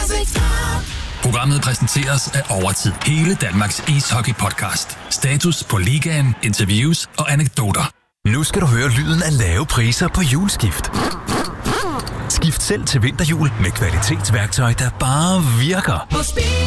Programmet præsenteres af Overtid. Hele Danmarks ishockey-podcast. Status på ligaen, interviews og anekdoter. Nu skal du høre lyden af lave priser på hjulskift. Skift selv til vinterhjul med kvalitetsværktøj, der bare virker.